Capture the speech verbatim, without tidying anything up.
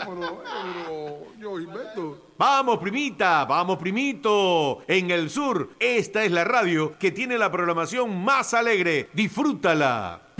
pero, pero yo invento. Vamos, primita, vamos, primito. En el sur, esta es la radio que tiene la programación más alegre. Disfrútala.